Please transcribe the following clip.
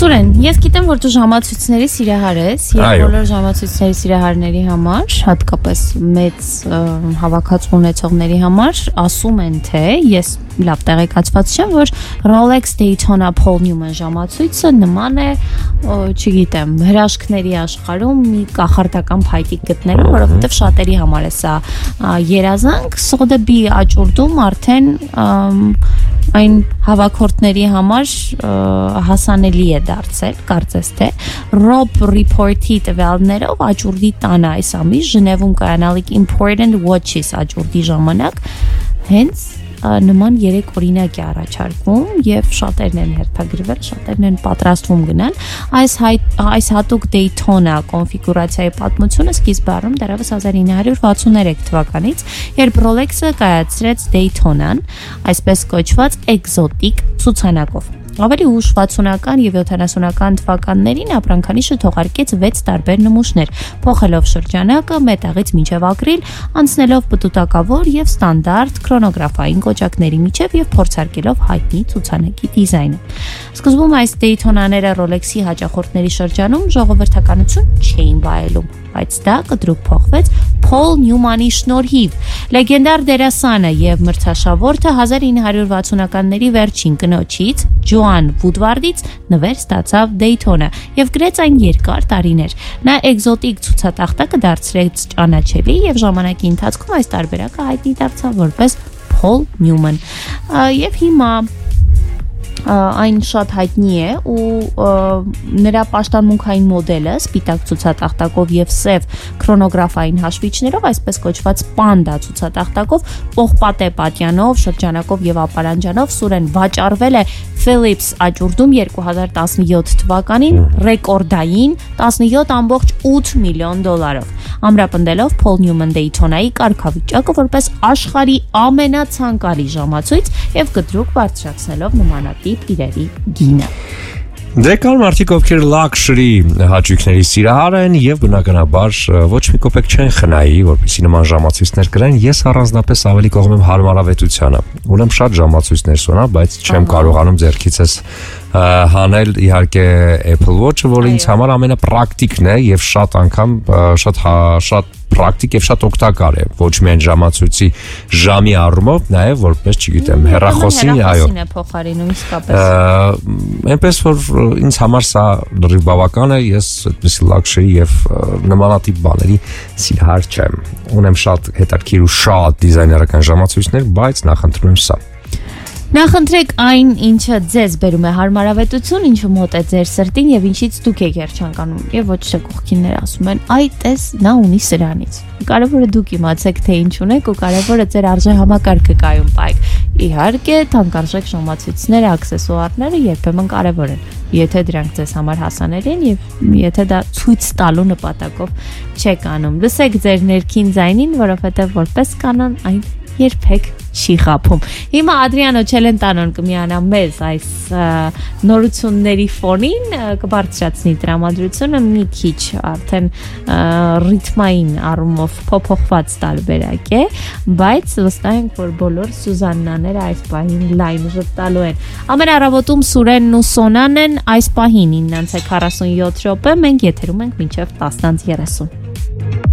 Սուրեն, ես գիտեմ, որ դու ժամացույցների սիրահար ես եւ բոլոր ժամացույցների սիրահարների համար, հատկապես մեծ հավաքածու ունեցողների համար, ասում են թե ես լավ տեղեկացված չեմ, որ Rolex Daytona Paul Newman ժամացույցը նման է, չգիտեմ, հրաշքների աշխարհում մի կախարդական փայտիկ գտնելու, որովհետեւ շատերի համար է սա երազանք, Sotheby's աճուրդում արդեն այն հավաքորդների համար հասանելի է դարձել, կարծես թե Rob Report-ի տվյալներով աճուրդի տանը այս ամիս Ժնևում կայանալիք Important Watches աճուրդի ժամանակ հենց նման 3 օրինակ է առաջարկվում եւ շատերն են հերթագրվել, շատերն են պատրաստվում գնալ այս հատուկ Daytona կոնֆիգուրացիայի պատմությունը սկիզբ առնում դեռևս 1963 թվականից, երբ Rolex-ը կայացրեց Daytona-ն, այսպես կոչված էկզոտիկ ցուցանակով։ Ավելի ուշ 60-ական եւ 70-ական թվականներին ապրանքանիշը թողարկեց 6 տարբեր նմուշներ, փոխելով շրջանակը մետաղից մինչև ակրիլ, անցնելով պտուտակավոր եւ ստանդարտ քրոնոգրաֆային կոճակների միջև եւ փորձարկելով հայտնի ցուցանակի դիզայնը։ Սկզբում այս Daytona-ները Rolex-ի հաճախորդների շրջանում ժողովրդականություն չէին վայելում, բայց դա կտրուկ փոխվեց Paul Newman-ի շնորհիվ։ Լեգենդար դերասանը եւ մրցաշավորդը 1960-ականների վերջին կնոջից Joan Woodward-ից նվեր ստացավ Daytona եւ գրեց այն երկար տարիներ։ Նա էկզոտիկ ցուցատախտակը դարձրեց ճանաչելի եւ ժամանակի ընթացքում այս տարբերակը հայտնի դարձավ որպես Paul Newman։ Եվ հիմա այն շատ հայտնի է ու նրա պաշտամունքային մոդելը սպիտակ ցուցատախտակով եւ սև քրոնոգրաֆային հաշվիչներով, այսպես կոչված պանդա ցուցատախտակով, պողպատե պատյանով, շրջանակով եւ ապարանջանով Սուրեն վաճառվել է Philips աճուրդում 2017 թվականին ռեկորդային 17.8 միլիոն դոլարով, ամրապնդելով Paul Newman Daytona-ի կարգավիճակը որպես աշխարհի ամենացանկալի ժամացույց եւ կտրուկ բարձրացնելով նմանատիպ իրերի գինը։ Դե կան մարդիկ, ովքեր luxury հաճույքների սիրահար են եւ բնականաբար ոչ մի կոպեկ չեն խնայի, որպեսզի նման ժամացույցներ կրեն։ Ես առանձնապես ավելի կողմ եմ հարմարավետությանը։ Ունեմ շատ ժամացույցներ սոնա, բայց չեմ կարողանում ձեռքիցս հանել իհարկե Apple Watch-ը, որը ինձ համար ամենապրակտիկն է եւ շատ անգամ շատ պրակտիկ եւ շատ օգտակար է ոչ միայն ժամացույցի ժամի առումով, նաեւ որպես, չգիտեմ, հեռախոսի, այո։ Փոխարինում իսկապես։ Այնպես որ ինձ համար սա լրիվ բավական է, ես այդպիսի luxury եւ նմանատիպ բաների սիրահար չեմ։ Ունեմ շատ հետաքրքիր ու շատ դիզայներական ժամացույցներ, բայց նախընտրում եմ սա։ Նախընտրեք այն, ինչը ձեզ բերում է հարմարավետություն, ինչը մոտ է ձեր սրտին եւ ինչից դուք եք երջանկանում, եւ ոչ թե կողքինները ասում են, այ տես, նա ունի սրանից։ Կարևորը դուք իմացեք, թե ինչ ունեք ու կարևորը ձեր արժեհամակարգը կայուն պայք։ Իհարկե, թանկարժեք ժամացույցները, աքսեսուարները երբեմն կարևոր են, եթե դրանք ձեզ համար հասանելի են եւ եթե դա ցույց տալու նպատակով չեք անում։ Լսեք ձեր ներքին ձայնին, որովհետեւ որպես կանոն այն երբեք չի խափում։ Հիմա Ադրիանո Չելենտանոն կմիանա մեզ այս նորությունների ֆոնին, կբարձրացնի տրամադրությունը մի քիչ արդեն ռիթմային առումով փոփոխված տարբերակ է, բայց վստահ ենք, որ բոլոր Սուզաննաները այս պահին լայն ժպտալու են։ Ամեն առավոտում Սուրենն ու Սոնան են այս պահին 9:47 րոպե, մենք եթերում ենք մինչև 10:30։